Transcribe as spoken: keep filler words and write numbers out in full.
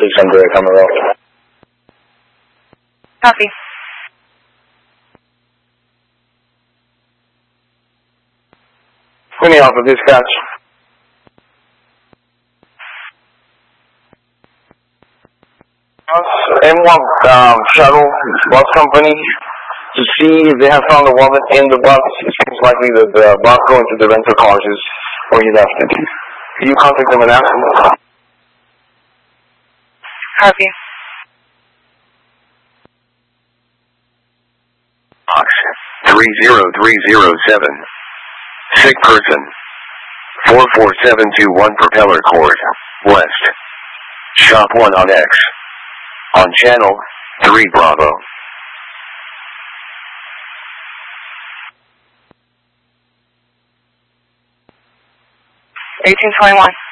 six hundred coming up. Copy. Quinny Alpha, dispatch. M one um, shuttle bus company to see if they have found a wallet in the bus. It seems likely that the bus going to the rental cars is where he left it. Can you contact them and ask them? Copy. Box three zero three zero seven. Sick person. four four seven two one Propeller Court, West. Shop one on X. On channel three Bravo. eighteen twenty-one.